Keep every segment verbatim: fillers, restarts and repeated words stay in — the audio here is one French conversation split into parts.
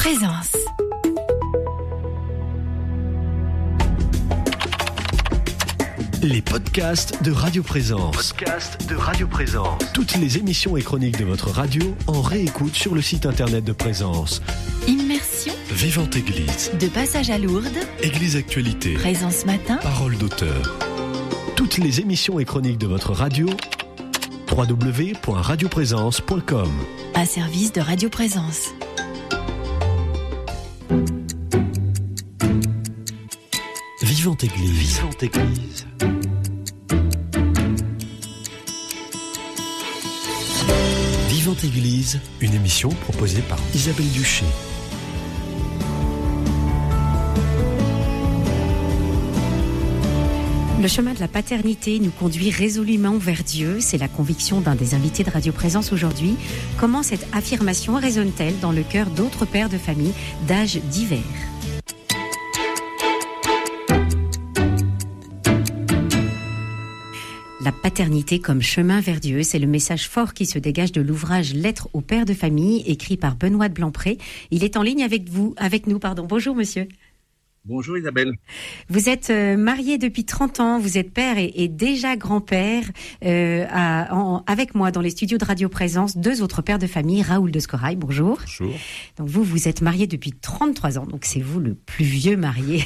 Présence. Les podcasts de Radio Présence. Podcasts de Radio Présence. Toutes les émissions et chroniques de votre radio en réécoute sur le site internet de Présence. Immersion. Vivante Église. De passage à Lourdes. Église Actualité. Présence matin. Parole d'auteur. Toutes les émissions et chroniques de votre radio. w w w point radio présence point com. Un service de Radio Présence. Vivante Église. Vivante Église. Vivante Église, une émission proposée par Isabelle Duché. Le chemin de la paternité nous conduit résolument vers Dieu. C'est la conviction d'un des invités de Radio Présence aujourd'hui. Comment cette affirmation résonne-t-elle dans le cœur d'autres pères de famille d'âges divers ? La paternité comme chemin vers Dieu, c'est le message fort qui se dégage de l'ouvrage Lettres aux pères de famille, écrit par Benoît de Blanpré. Il est en ligne avec vous, avec nous, pardon. Bonjour, monsieur. Bonjour Isabelle. Vous êtes euh, marié depuis trente ans, vous êtes père et, et déjà grand-père. Euh, à, en, avec moi dans les studios de Radio Présence, deux autres pères de famille, Raoul de Scorail, bonjour. Bonjour. Donc vous, vous êtes marié depuis trente-trois ans, donc c'est vous le plus vieux marié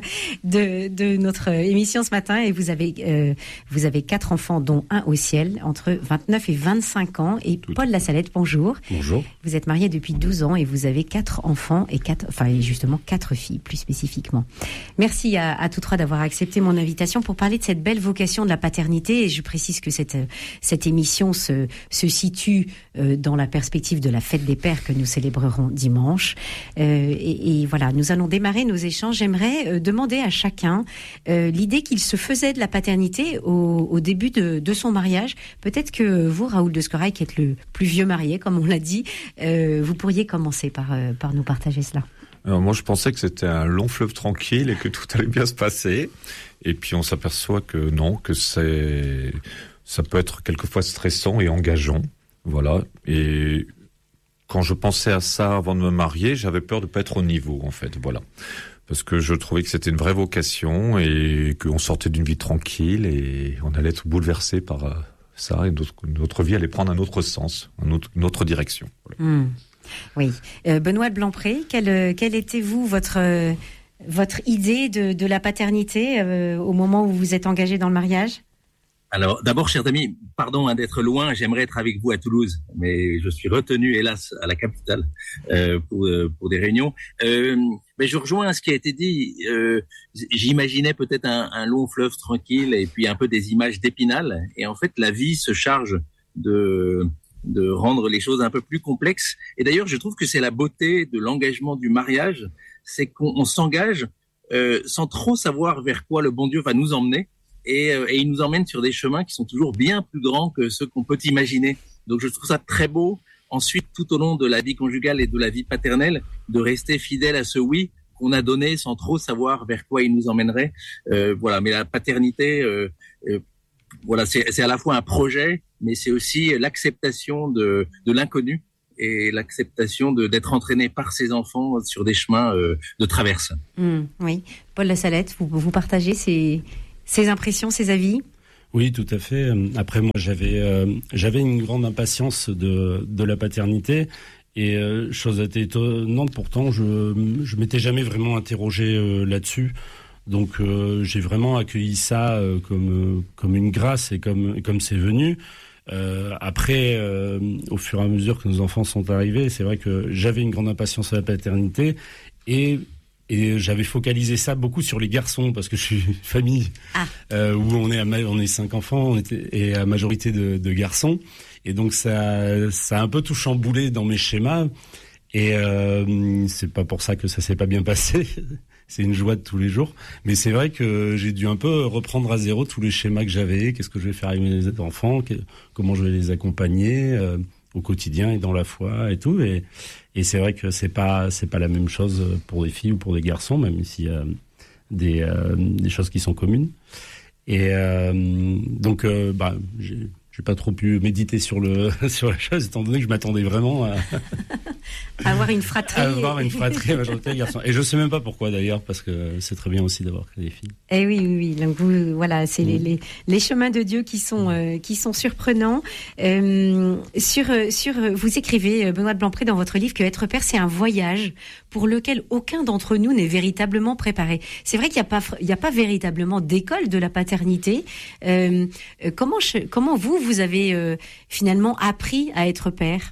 de, de notre émission ce matin. Et vous avez, euh, vous avez quatre enfants, dont un au ciel, entre vingt-neuf et vingt-cinq ans. Et Tout. Paul Lassalette, bonjour. Bonjour. Vous êtes marié depuis douze ans et vous avez quatre enfants et quatre, enfin justement quatre filles, plus spécifiquement. Merci à, à tous trois d'avoir accepté mon invitation pour parler de cette belle vocation de la paternité. Et je précise que cette, cette émission se, se situe euh, dans la perspective de la fête des pères que nous célébrerons dimanche. Euh, et, et voilà, nous allons démarrer nos échanges. J'aimerais euh, demander à chacun euh, l'idée qu'il se faisait de la paternité au, au début de, de son mariage. Peut-être que vous, Raoul de Scorail, qui êtes le plus vieux marié, comme on l'a dit, euh, vous pourriez commencer par, euh, par nous partager cela. Alors moi, je pensais que c'était un long fleuve tranquille et que tout allait bien se passer. Et puis, on s'aperçoit que non, que c'est, ça peut être quelquefois stressant et engageant. Voilà. Et quand je pensais à ça avant de me marier, j'avais peur de pas être au niveau, en fait. Voilà. Parce que je trouvais que c'était une vraie vocation et qu'on sortait d'une vie tranquille et on allait être bouleversé par ça et notre, notre vie allait prendre un autre sens, une autre, une autre direction. Voilà. Mmh. Oui. Euh, Benoît de Blanpré, quelle, quelle était, vous, votre, euh, votre idée de, de la paternité euh, au moment où vous êtes engagé dans le mariage ? Alors, d'abord, chers amis, pardon hein, d'être loin, j'aimerais être avec vous à Toulouse, mais je suis retenu, hélas, à la capitale euh, pour, euh, pour des réunions. Euh, mais je rejoins ce qui a été dit. Euh, j'imaginais peut-être un, un long fleuve tranquille et puis un peu des images d'Épinal. Et en fait, la vie se charge de... de rendre les choses un peu plus complexes. Et d'ailleurs, je trouve que c'est la beauté de l'engagement du mariage, c'est qu'on on s'engage euh, sans trop savoir vers quoi le bon Dieu va nous emmener, et, euh, et il nous emmène sur des chemins qui sont toujours bien plus grands que ceux qu'on peut imaginer. Donc je trouve ça très beau, ensuite, tout au long de la vie conjugale et de la vie paternelle, de rester fidèle à ce oui qu'on a donné sans trop savoir vers quoi il nous emmènerait. Euh, voilà, mais la paternité... Euh, euh, Voilà, c'est, c'est à la fois un projet, mais c'est aussi l'acceptation de, de l'inconnu et l'acceptation de, d'être entraîné par ses enfants sur des chemins euh, de traverse. Mmh, oui. Paul Lassalette, vous, vous partagez ces, ces impressions, ces avis ? Oui, tout à fait. Après, moi, j'avais, euh, j'avais une grande impatience de, de la paternité. Et euh, chose assez étonnante, pourtant, je je m'étais jamais vraiment interrogé euh, là-dessus. Donc euh, j'ai vraiment accueilli ça euh, comme euh, comme une grâce et comme comme c'est venu. Euh, après, euh, au fur et à mesure que nos enfants sont arrivés, c'est vrai que j'avais une grande impatience à la paternité et et j'avais focalisé ça beaucoup sur les garçons parce que je suis une famille ah. euh, où on est à, on est cinq enfants, on était et à majorité de, de garçons et donc ça ça a un peu tout chamboulé dans mes schémas et euh, c'est pas pour ça que ça s'est pas bien passé. C'est une joie de tous les jours. Mais c'est vrai que j'ai dû un peu reprendre à zéro tous les schémas que j'avais. Qu'est-ce que je vais faire avec mes enfants ? Comment je vais les accompagner euh, au quotidien et dans la foi et tout. Et, et c'est vrai que c'est pas, c'est pas la même chose pour des filles ou pour des garçons, même s'il y a des, euh, des choses qui sont communes. Et euh, donc, euh, bah, j'ai, j'ai pas trop pu méditer sur le sur la chose, étant donné que je m'attendais vraiment à... Avoir une fratrie. Avoir une fratrie majorité garçon. Et je sais même pas pourquoi d'ailleurs, parce que c'est très bien aussi d'avoir créé des filles. Eh oui, oui, oui. Donc vous, voilà, c'est mmh. les, les les chemins de Dieu qui sont euh, qui sont surprenants. Euh, sur sur vous écrivez, Benoît de Blampré, dans votre livre, que être père, c'est un voyage pour lequel aucun d'entre nous n'est véritablement préparé. C'est vrai qu'il y a pas il y a pas véritablement d'école de la paternité. Euh, comment je, comment vous vous avez euh, finalement appris à être père?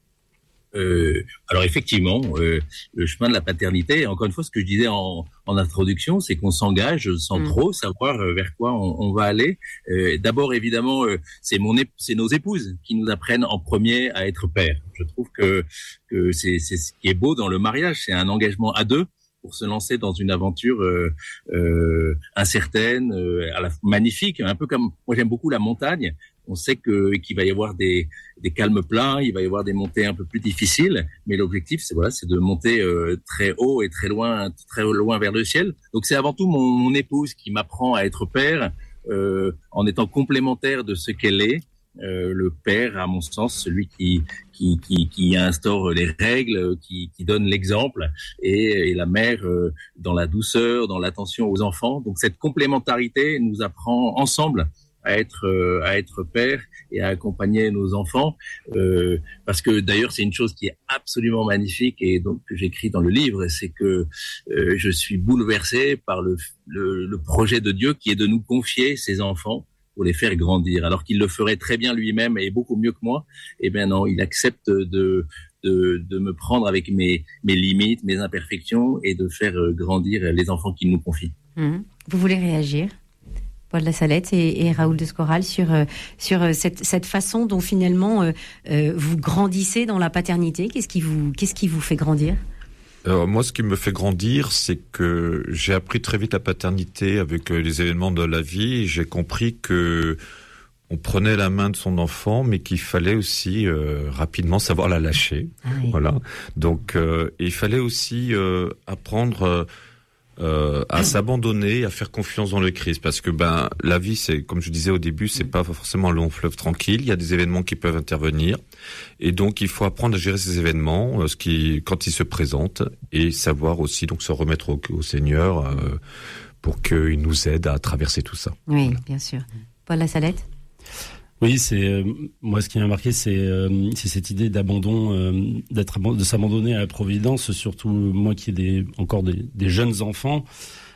Euh, alors effectivement, euh, le chemin de la paternité, encore une fois, ce que je disais en, en introduction, c'est qu'on s'engage sans mmh. trop savoir vers quoi on, on va aller. Euh, d'abord, évidemment, euh, c'est mon ép- c'est nos épouses qui nous apprennent en premier à être père. Je trouve que, que c'est, c'est ce qui est beau dans le mariage, c'est un engagement à deux pour se lancer dans une aventure euh, euh, incertaine, euh, à la, magnifique, un peu comme moi j'aime beaucoup la montagne. On sait que qu'il va y avoir des des calmes pleins, il va y avoir des montées un peu plus difficiles, mais l'objectif c'est voilà, c'est de monter euh, très haut et très loin, très loin vers le ciel. Donc c'est avant tout mon, mon épouse qui m'apprend à être père, euh, en étant complémentaire de ce qu'elle est. Euh, le père, à mon sens, celui qui qui qui, qui instaure les règles, qui qui donne l'exemple, et, et la mère euh, dans la douceur, dans l'attention aux enfants. Donc cette complémentarité nous apprend ensemble à être euh, à être père et à accompagner nos enfants, euh, parce que d'ailleurs c'est une chose qui est absolument magnifique et donc que j'écris dans le livre, c'est que euh, je suis bouleversé par le, le le projet de Dieu qui est de nous confier ses enfants pour les faire grandir, alors qu'il le ferait très bien lui-même et beaucoup mieux que moi. Eh bien non, il accepte de de de me prendre avec mes mes limites, mes imperfections, et de faire grandir les enfants qu'il nous confie. Mmh. Vous voulez réagir, Paul Lassalette et, et Raoul de Scoral, sur sur cette cette façon dont finalement euh, euh, vous grandissez dans la paternité? Qu'est-ce qui vous qu'est-ce qui vous fait grandir? Alors moi, ce qui me fait grandir, c'est que j'ai appris très vite la paternité avec les événements de la vie, et j'ai compris que on prenait la main de son enfant, mais qu'il fallait aussi euh, rapidement savoir la lâcher. Ah oui. Voilà. Donc, euh, il fallait aussi euh, apprendre euh, Euh, à s'abandonner, à faire confiance dans le Christ, parce que ben la vie, c'est, comme je disais au début, c'est pas forcément un long fleuve tranquille. Il y a des événements qui peuvent intervenir, et donc il faut apprendre à gérer ces événements, euh, ce qui, quand ils se présentent, et savoir aussi donc se remettre au, au Seigneur euh, pour qu'il nous aide à traverser tout ça. Oui, voilà. Bien sûr. Paul Lassalette. Oui, c'est euh, moi ce qui m'a marqué, c'est euh, c'est cette idée d'abandon, euh, d'être de s'abandonner à la providence. Surtout moi qui ai des encore des, des jeunes enfants,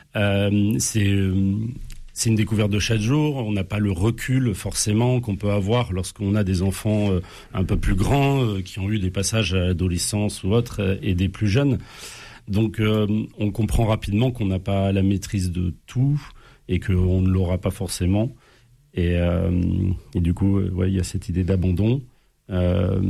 euh, c'est euh, c'est une découverte de chaque jour. On n'a pas le recul forcément qu'on peut avoir lorsqu'on a des enfants euh, un peu plus grands, euh, qui ont eu des passages à l'adolescence ou autre, euh, et des plus jeunes. Donc euh, on comprend rapidement qu'on n'a pas la maîtrise de tout et qu'on ne l'aura pas forcément. Et, euh, et du coup, ouais, il y a cette idée d'abandon. Euh,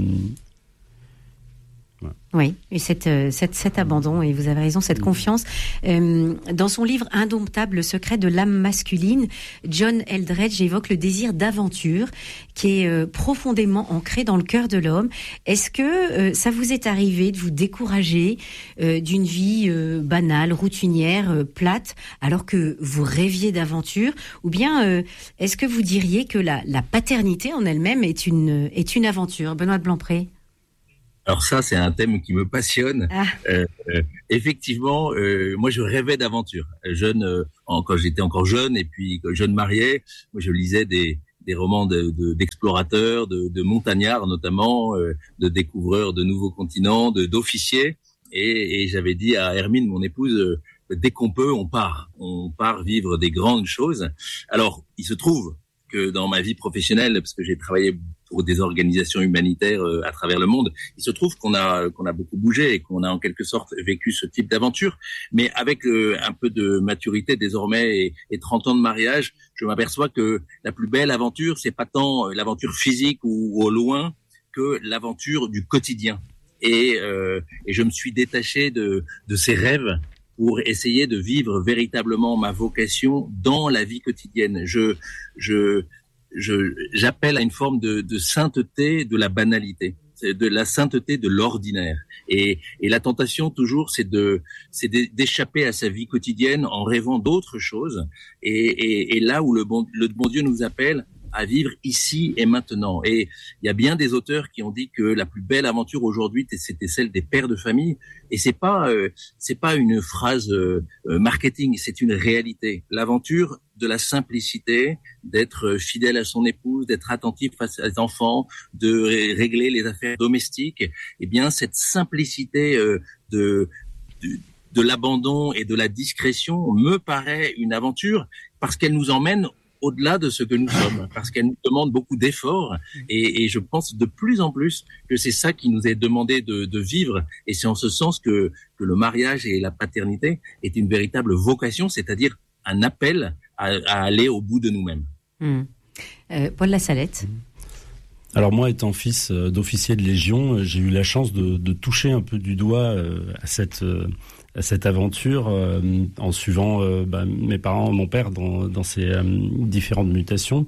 ouais. Oui, et cette, cette, cet abandon, et vous avez raison, cette confiance. Euh, dans son livre Indomptable, le secret de l'âme masculine, John Eldredge évoque le désir d'aventure qui est euh, profondément ancré dans le cœur de l'homme. Est-ce que euh, ça vous est arrivé de vous décourager euh, d'une vie euh, banale, routinière, euh, plate, alors que vous rêviez d'aventure? Ou bien euh, est-ce que vous diriez que la, la paternité en elle-même est une, est une aventure? Benoît de Blampré. Alors ça, c'est un thème qui me passionne. Ah. Euh, euh, effectivement, euh, moi, je rêvais d'aventure. Jeune, euh, quand j'étais encore jeune, et puis jeune marié, moi, je lisais des, des romans de, de, d'explorateurs, de, de montagnards notamment, euh, de découvreurs de nouveaux continents, de, d'officiers. Et, et j'avais dit à Hermine, mon épouse, euh, dès qu'on peut, on part. On part vivre des grandes choses. Alors, il se trouve que dans ma vie professionnelle, parce que j'ai travaillé pour des organisations humanitaires euh, à travers le monde, il se trouve qu'on a qu'on a beaucoup bougé et qu'on a en quelque sorte vécu ce type d'aventure. Mais avec euh, un peu de maturité désormais et, et trente ans de mariage, je m'aperçois que la plus belle aventure, c'est pas tant l'aventure physique ou au loin que l'aventure du quotidien. Et, euh, et je me suis détaché de, de ces rêves pour essayer de vivre véritablement ma vocation dans la vie quotidienne. Je, je, je, j'appelle à une forme de, de sainteté de la banalité, de la sainteté de l'ordinaire. Et, et la tentation toujours, c'est de, c'est d'échapper à sa vie quotidienne en rêvant d'autres choses. Et, et, et là où le bon, le bon Dieu nous appelle à vivre ici et maintenant. Et il y a bien des auteurs qui ont dit que la plus belle aventure aujourd'hui, c'était celle des pères de famille. Et c'est pas, euh, c'est pas une phrase euh, marketing, c'est une réalité. L'aventure de la simplicité, d'être fidèle à son épouse, d'être attentif face à ses enfants, de ré- régler les affaires domestiques. Eh bien, cette simplicité euh, de, de de l'abandon et de la discrétion me paraît une aventure parce qu'elle nous emmène au-delà de ce que nous sommes, parce qu'elle nous demande beaucoup d'efforts et, et je pense de plus en plus que c'est ça qui nous est demandé de, de vivre et c'est en ce sens que, que le mariage et la paternité est une véritable vocation, c'est-à-dire un appel à, à aller au bout de nous-mêmes. Mmh. Euh, Paul Lassalette. Alors moi, étant fils d'officier de Légion, j'ai eu la chance de, de toucher un peu du doigt à cette... à cette aventure euh, en suivant euh, bah, mes parents, mon père dans, dans ses euh, différentes mutations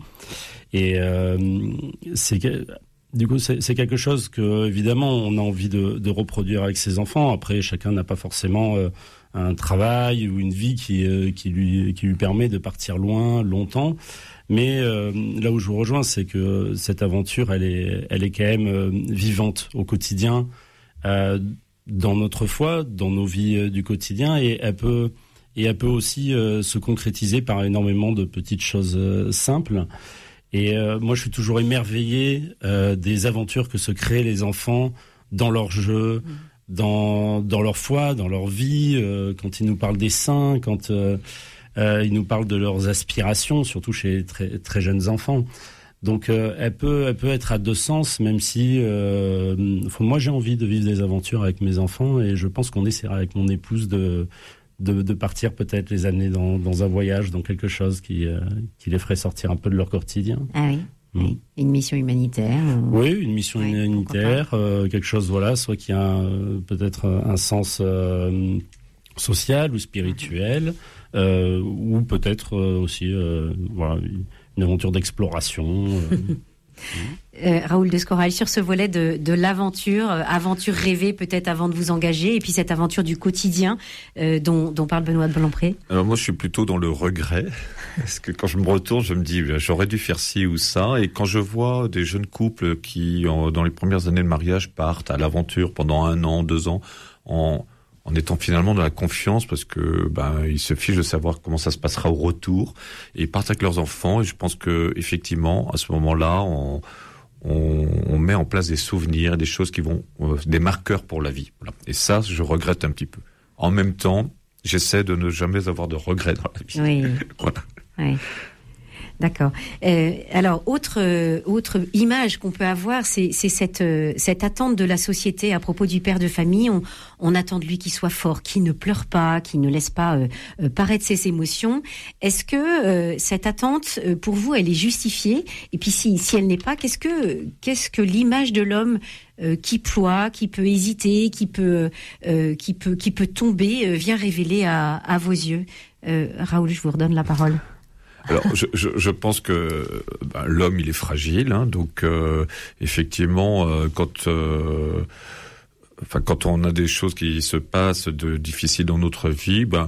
et euh, c'est du coup c'est, c'est quelque chose que évidemment on a envie de, de reproduire avec ses enfants. Après chacun n'a pas forcément euh, un travail ou une vie qui euh, qui lui qui lui permet de partir loin longtemps. Mais euh, là où je vous rejoins, c'est que cette aventure elle est elle est quand même euh, vivante au quotidien. Euh, dans notre foi, dans nos vies euh, du quotidien, et elle peut, et elle peut aussi euh, se concrétiser par énormément de petites choses euh, simples. Et euh, moi, je suis toujours émerveillé euh, des aventures que se créent les enfants dans leur jeu, mmh. dans dans leur foi, dans leur vie, euh, quand ils nous parlent des saints, quand euh, euh, ils nous parlent de leurs aspirations, surtout chez les très très jeunes enfants. Donc euh, elle peut elle peut être à deux sens, même si euh, moi j'ai envie de vivre des aventures avec mes enfants et je pense qu'on essaiera avec mon épouse de de, de partir peut-être les amener dans, dans un voyage, dans quelque chose qui euh, qui les ferait sortir un peu de leur quotidien. Ah oui. Mmh. Oui. Une mission humanitaire. Ou... Oui, une mission oui, humanitaire, euh, quelque chose voilà, soit qui a un, peut-être un sens euh, social ou spirituel, euh, ou peut-être euh, aussi euh, voilà. Une aventure d'exploration. Euh. euh, Raoul Descorail, sur ce volet de, de l'aventure, euh, aventure rêvée peut-être avant de vous engager, et puis cette aventure du quotidien euh, dont, dont parle Benoît de Blanpré. Alors moi, je suis plutôt dans le regret, parce que quand je me retourne, je me dis j'aurais dû faire ci ou ça, et quand je vois des jeunes couples qui, en, dans les premières années de mariage, partent à l'aventure pendant un an, deux ans, en en étant finalement dans la confiance parce que ben ils se fichent de savoir comment ça se passera au retour et ils partent avec leurs enfants et je pense que effectivement à ce moment-là on on, on met en place des souvenirs, des choses qui vont euh, des marqueurs pour la vie. Voilà. Et ça je regrette un petit peu. En même temps, j'essaie de ne jamais avoir de regrets dans la vie. Oui. Voilà. Oui. D'accord. Euh, alors, autre euh, autre image qu'on peut avoir, c'est, c'est cette euh, cette attente de la société à propos du père de famille. On, on attend de lui qu'il soit fort, qu'il ne pleure pas, qu'il ne laisse pas euh, euh, paraître ses émotions. Est-ce que euh, cette attente, euh, pour vous, elle est justifiée ? Et puis, si si elle n'est pas, qu'est-ce que qu'est-ce que l'image de l'homme euh, qui ploie, qui peut hésiter, qui peut euh, qui peut qui peut tomber, euh, vient révéler à à vos yeux ? euh, Raoul, je vous redonne la parole. Alors, je, je, je pense que ben, l'homme, il est fragile, hein, donc euh, effectivement, euh, quand, euh, enfin, quand on a des choses qui se passent de difficiles dans notre vie, ben,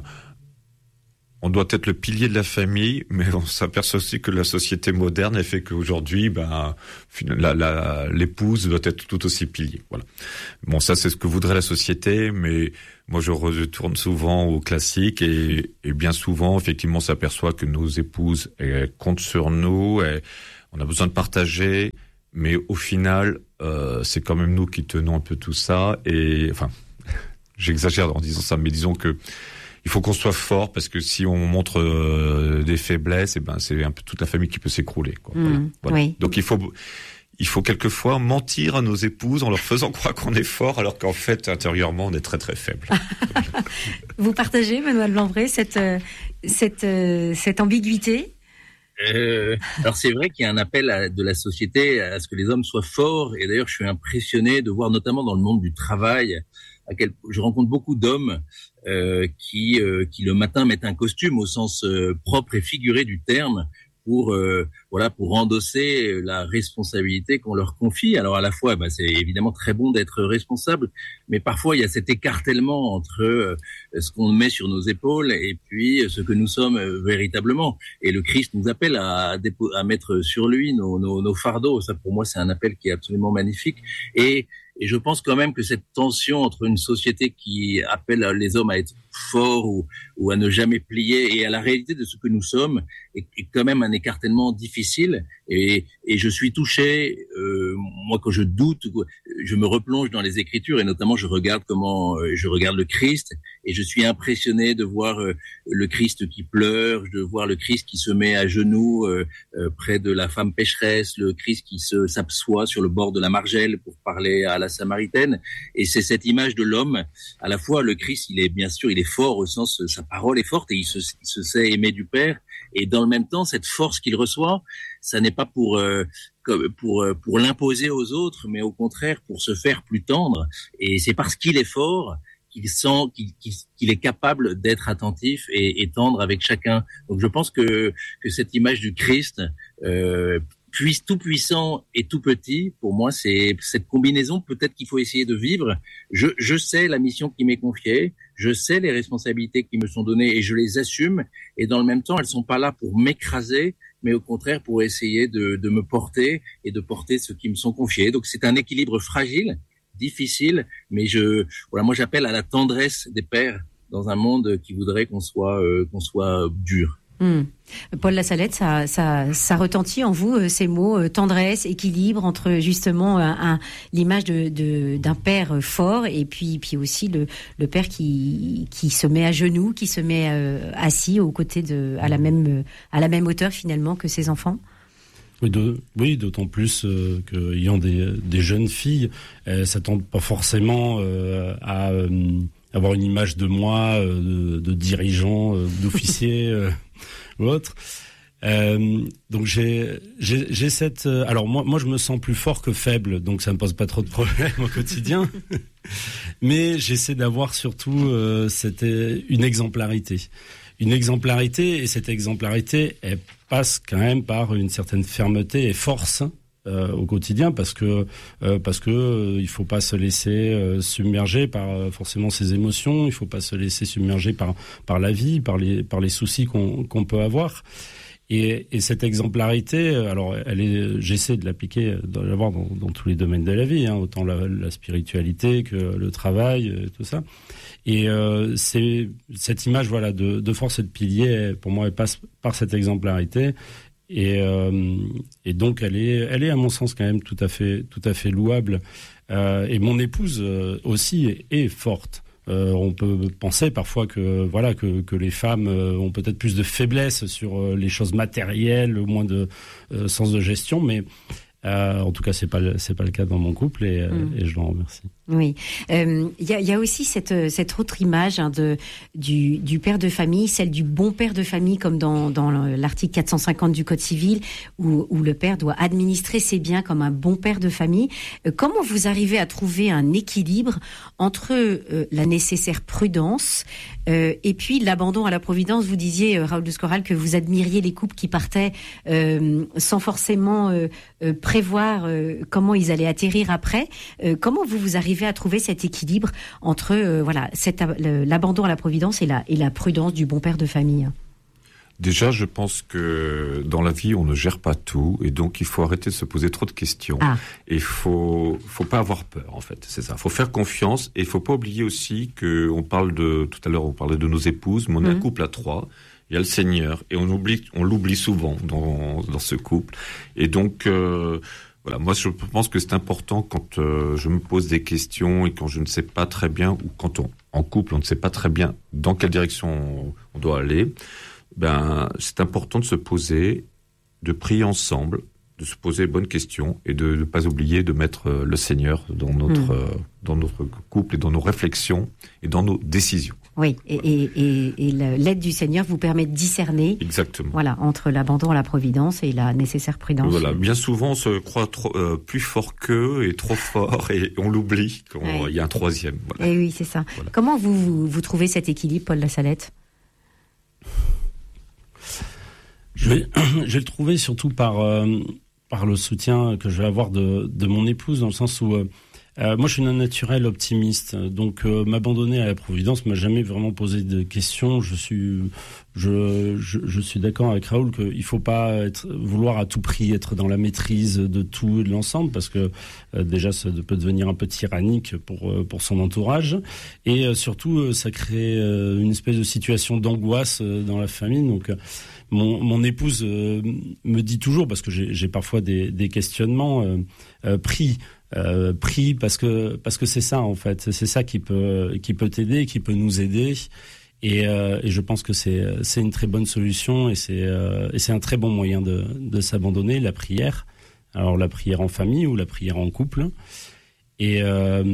on doit être le pilier de la famille, mais on s'aperçoit aussi que la société moderne elle fait qu'aujourd'hui, ben, la, la, l'épouse doit être tout aussi pilier. Voilà. Bon, ça, c'est ce que voudrait la société, mais moi, je retourne souvent au classique et, et bien souvent, effectivement, on s'aperçoit que nos épouses elles comptent sur nous, et on a besoin de partager, mais au final, euh, c'est quand même nous qui tenons un peu tout ça. Et enfin, j'exagère en disant ça, mais disons que il faut qu'on soit fort parce que si on montre euh, des faiblesses, et ben c'est un peu toute la famille qui peut s'écrouler. Quoi. Mmh, voilà. Voilà. Oui. Donc il faut il faut quelquefois mentir à nos épouses en leur faisant croire qu'on est fort alors qu'en fait intérieurement on est très très faible. Vous partagez, Benoît de Blanpré, cette cette cette ambiguïté? Euh, alors c'est vrai qu'il y a un appel à, de la société à ce que les hommes soient forts et d'ailleurs je suis impressionné de voir notamment dans le monde du travail à quel je rencontre beaucoup d'hommes euh, qui euh, qui le matin mettent un costume au sens euh, propre et figuré du terme pour euh, voilà pour endosser la responsabilité qu'on leur confie. Alors à la fois, bah, c'est évidemment très bon d'être responsable, mais parfois il y a cet écartèlement entre euh, ce qu'on met sur nos épaules et puis ce que nous sommes euh, véritablement. Et le Christ nous appelle à, dépo- à mettre sur lui nos, nos, nos fardeaux. Ça, pour moi, c'est un appel qui est absolument magnifique. Et Et je pense quand même que cette tension entre une société qui appelle les hommes à être forts ou, ou à ne jamais plier et à la réalité de ce que nous sommes est, est quand même un écartèlement difficile. Et, et je suis touché, euh, moi quand je doute, je me replonge dans les Écritures et notamment je regarde comment, je regarde le Christ et je suis impressionné de voir le Christ qui pleure, de voir le Christ qui se met à genoux euh, euh, près de la femme pécheresse, le Christ qui se s'assoit sur le bord de la margelle pour parler à la Samaritaine. Et c'est cette image de l'homme. À la fois, le Christ, il est bien sûr, il est fort au sens, sa parole est forte et il se, il se sait aimer du Père. Et dans le même temps, cette force qu'il reçoit, ça n'est pas pour euh, pour pour l'imposer aux autres, mais au contraire pour se faire plus tendre. Et c'est parce qu'il est fort qu'il sent qu'il, qu'il, qu'il est capable d'être attentif et, et tendre avec chacun. Donc je pense que que cette image du Christ euh, Puis tout puissant et tout petit, pour moi, c'est cette combinaison peut-être qu'il faut essayer de vivre. Je, je sais la mission qui m'est confiée, je sais les responsabilités qui me sont données et je les assume. Et dans le même temps, elles sont pas là pour m'écraser, mais au contraire pour essayer de, de me porter et de porter ceux qui me sont confiés. Donc c'est un équilibre fragile, difficile, mais je, voilà, moi j'appelle à la tendresse des pères dans un monde qui voudrait qu'on soit, euh, qu'on soit dur. Mmh. Paul Lassalette, ça, ça, ça retentit en vous euh, ces mots euh, tendresse, équilibre entre justement un, un, l'image de, de, d'un père fort et puis, puis aussi le, le père qui, qui se met à genoux, qui se met euh, assis aux côtés de, à la même, à la même hauteur finalement que ses enfants. Oui, de, oui, d'autant plus euh, qu'ayant des, des jeunes filles, elles s'attendent pas forcément euh, à euh, avoir une image de moi, euh, de, de dirigeant, euh, d'officier. euh, ou autre. Euh, donc j'ai, j'ai, j'ai cette. Euh, alors moi, moi, je me sens plus fort que faible, donc ça me pose pas trop de problèmes au quotidien. Mais j'essaie d'avoir surtout euh, cette une exemplarité, une exemplarité, et cette exemplarité, elle passe quand même par une certaine fermeté et force euh, au quotidien, parce que euh, parce que euh, il faut pas se laisser euh, submerger par euh, forcément ses émotions, il faut pas se laisser submerger par par la vie, par les par les soucis qu'on qu'on peut avoir. Et, et cette exemplarité, alors elle est, j'essaie de l'appliquer, de l'avoir dans, dans tous les domaines de la vie, hein, autant la, la spiritualité que le travail, tout ça. Et euh, c'est cette image, voilà, de, de force et de pilier, pour moi, elle passe par cette exemplarité. Et, euh, et donc elle est, elle est à mon sens quand même tout à fait, tout à fait louable. Euh, et mon épouse euh, aussi est, est forte. Euh, on peut penser parfois que voilà que, que les femmes euh, ont peut-être plus de faiblesse sur euh, les choses matérielles, moins de euh, sens de gestion, mais euh, en tout cas c'est pas le, c'est pas le cas dans mon couple et, mmh. et je l'en remercie. Oui, il euh, y, a, y a aussi cette, cette autre image hein, de, du, du père de famille, celle du bon père de famille, comme dans, dans l'article quatre cent cinquante du Code civil, où, où le père doit administrer ses biens comme un bon père de famille. Euh, comment vous arrivez à trouver un équilibre entre euh, la nécessaire prudence euh, et puis l'abandon à la providence? Vous disiez, euh, Raoul de Scoral, que vous admiriez les couples qui partaient euh, sans forcément euh, euh, prévoir euh, comment ils allaient atterrir après. Euh, comment vous vous arrivez à trouver cet équilibre entre euh, voilà cet, l'abandon à la providence et la, et la prudence du bon père de famille? Déjà, je pense que dans la vie, on ne gère pas tout, et donc il faut arrêter de se poser trop de questions. Ah. Et il faut, faut pas avoir peur, en fait. C'est ça. Il faut faire confiance, et il faut pas oublier aussi que on parle de tout à l'heure, on parlait de nos épouses, mais on est mmh. un couple à trois. Il y a le Seigneur, et on oublie, on l'oublie souvent dans dans ce couple. Et donc euh, voilà, moi je pense que c'est important quand euh, je me pose des questions et quand je ne sais pas très bien, ou quand on, en couple on ne sait pas très bien dans quelle direction on, on doit aller, ben c'est important de se poser, de prier ensemble, de se poser les bonnes questions et de ne pas oublier de mettre euh, le Seigneur dans notre mmh. euh, dans notre couple et dans nos réflexions et dans nos décisions. Oui, et, voilà. et, et, et l'aide du Seigneur vous permet de discerner. Exactement. Voilà, entre l'abandon à la providence et la nécessaire prudence. Voilà, bien souvent on se croit trop, euh, plus fort qu'eux et trop fort et on l'oublie quand il ouais. y a un troisième. Voilà. Et oui, c'est ça. Voilà. Comment vous, vous vous trouvez cet équilibre, Paul Lassalette? Je vais, je vais le trouver surtout par, euh, par le soutien que je vais avoir de, de mon épouse, dans le sens où euh, euh, moi je suis un naturel optimiste, donc euh, m'abandonner à la providence m'a jamais vraiment posé de questions. Je suis, je, je, je suis d'accord avec Raoul qu'il faut pas être, vouloir à tout prix être dans la maîtrise de tout et de l'ensemble, parce que euh, déjà ça peut devenir un peu tyrannique pour euh, pour son entourage, et euh, surtout euh, ça crée euh, une espèce de situation d'angoisse euh, dans la famille. Donc euh, Mon, mon épouse euh, me dit toujours, parce que j'ai, j'ai parfois des, des questionnements, euh, euh, prie, euh, prie, parce que parce que c'est ça en fait, c'est ça qui peut qui peut t'aider, qui peut nous aider, et, euh, et je pense que c'est c'est une très bonne solution, et c'est euh, et c'est un très bon moyen de de s'abandonner, la prière. Alors la prière en famille ou la prière en couple, et euh,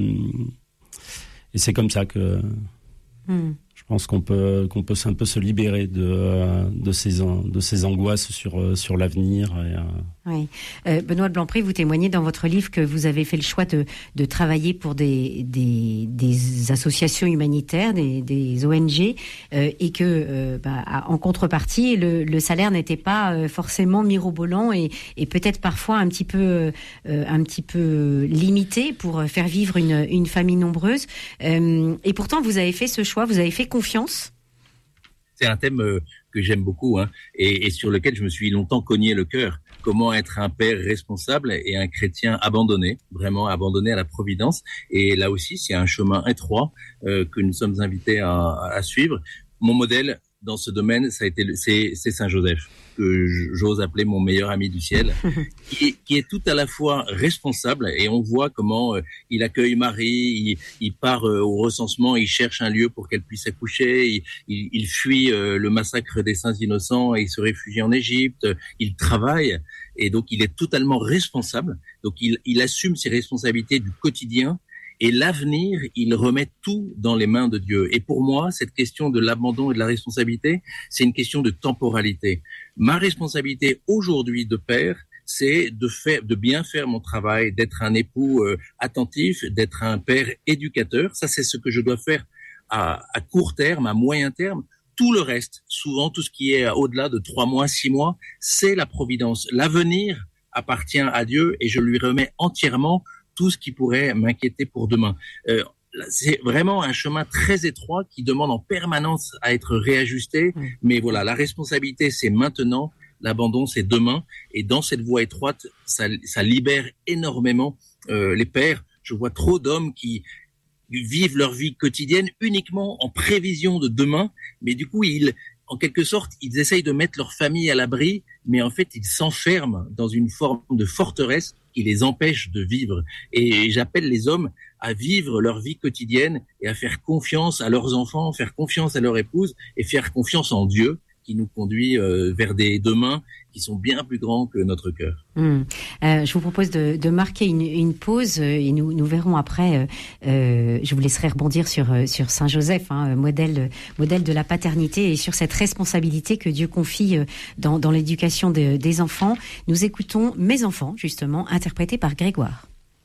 et c'est comme ça que mmh. Je pense qu'on peut qu'on peut un peu se libérer de de ces de ces angoisses sur sur l'avenir. Et, euh... Oui. Euh, Benoît de Blanpré, vous témoignez dans votre livre que vous avez fait le choix de de travailler pour des des des associations humanitaires, des des O N G, euh, et que euh, bah, en contrepartie le le salaire n'était pas euh, forcément mirobolant et et peut-être parfois un petit peu euh, un petit peu limité pour faire vivre une une famille nombreuse. Euh, et pourtant vous avez fait ce choix, vous avez fait confiance. C'est un thème euh, que j'aime beaucoup, hein, et, et sur lequel je me suis longtemps cogné le cœur. Comment être un père responsable et un chrétien abandonné, vraiment abandonné à la providence. Et là aussi, c'est un chemin étroit euh, que nous sommes invités à, à suivre. Mon modèle dans ce domaine, ça a été, c'est, c'est Saint Joseph, que j'ose appeler mon meilleur ami du ciel, qui est, qui est tout à la fois responsable, et on voit comment euh, il accueille Marie, il, il part euh, au recensement, il cherche un lieu pour qu'elle puisse accoucher, il, il, il fuit euh, le massacre des saints innocents et il se réfugie en Égypte, il travaille, et donc il est totalement responsable, donc il, il assume ses responsabilités du quotidien. Et l'avenir, il remet tout dans les mains de Dieu. Et pour moi, cette question de l'abandon et de la responsabilité, c'est une question de temporalité. Ma responsabilité aujourd'hui de père, c'est de faire, de bien faire mon travail, d'être un époux euh, attentif, d'être un père éducateur. Ça, c'est ce que je dois faire à, à court terme, à moyen terme. Tout le reste, souvent tout ce qui est au-delà de trois mois, six mois, c'est la providence. L'avenir appartient à Dieu et je lui remets entièrement tout ce qui pourrait m'inquiéter pour demain. Euh, c'est vraiment un chemin très étroit qui demande en permanence à être réajusté. Mmh. Mais voilà, la responsabilité, c'est maintenant. L'abandon, c'est demain. Et dans cette voie étroite, ça, ça libère énormément euh, les pères. Je vois trop d'hommes qui vivent leur vie quotidienne uniquement en prévision de demain. Mais du coup, ils, en quelque sorte, ils essayent de mettre leur famille à l'abri. Mais en fait, ils s'enferment dans une forme de forteresse qui les empêche de vivre. Et j'appelle les hommes à vivre leur vie quotidienne et à faire confiance à leurs enfants, faire confiance à leur épouse et faire confiance en Dieu qui nous conduit euh, vers des demain qui sont bien plus grands que notre cœur. Mmh. Euh, je vous propose de, de marquer une, une pause et nous, nous verrons après. Euh, euh, je vous laisserai rebondir sur, sur Saint Joseph, hein, modèle, modèle de la paternité et sur cette responsabilité que Dieu confie dans, dans l'éducation de, des enfants. Nous écoutons Mes enfants, justement, interprété par Grégoire.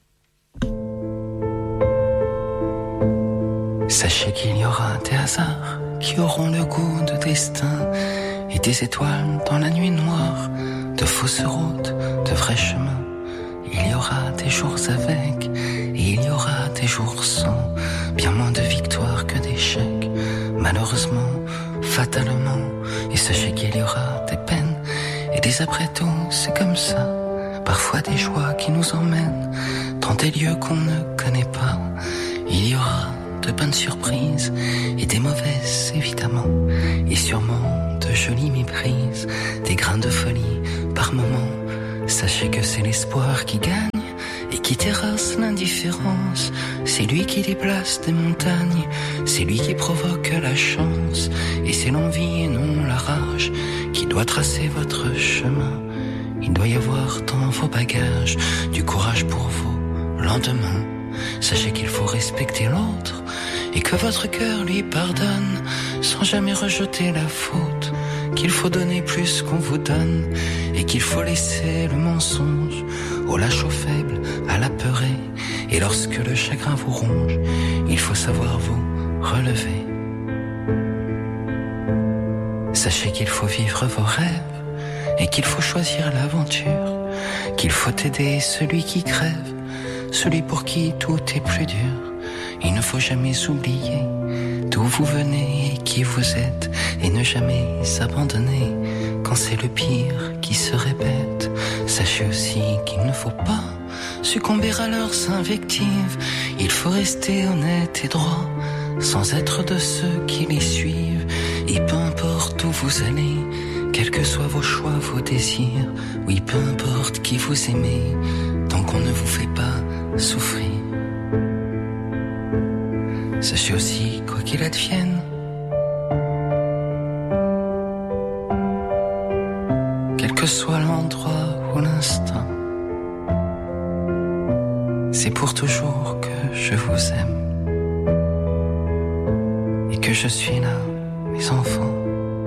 Sachez qu'il y aura des hasards qui auront le goût de destin et des étoiles dans la nuit noire, de fausses routes, de vrais chemins. Il y aura des jours avec et il y aura des jours sans, bien moins de victoires que d'échecs, malheureusement, fatalement. Et sachez qu'il y aura des peines et des après-tout, c'est comme ça. Parfois des joies qui nous emmènent dans des lieux qu'on ne connaît pas. Il y aura de bonnes surprises et des mauvaises évidemment, et sûrement de jolies méprises, des grains de folie par moments. Sachez que c'est l'espoir qui gagne et qui terrasse l'indifférence. C'est lui qui déplace des montagnes, c'est lui qui provoque la chance, et c'est l'envie et non la rage qui doit tracer votre chemin. Il doit y avoir dans vos bagages du courage pour vos lendemains. Sachez qu'il faut respecter l'autre et que votre cœur lui pardonne sans jamais rejeter la faute, qu'il faut donner plus qu'on vous donne et qu'il faut laisser le mensonge au lâche, au faible, à l'apeuré. Et lorsque le chagrin vous ronge, il faut savoir vous relever. Sachez qu'il faut vivre vos rêves et qu'il faut choisir l'aventure, qu'il faut aider celui qui crève, celui pour qui tout est plus dur. Il ne faut jamais oublier d'où vous venez et qui vous êtes, et ne jamais s'abandonner quand c'est le pire qui se répète. Sachez aussi qu'il ne faut pas succomber à leurs invectives. Il faut rester honnête et droit, sans être de ceux qui les suivent. Et peu importe où vous allez, quels que soient vos choix, vos désirs, oui, peu importe qui vous aimez, tant qu'on ne vous fait pas souffrir. Sachez aussi, quoi qu'il advienne, quel que soit l'endroit ou l'instant, c'est pour toujours que je vous aime et que je suis là, mes enfants.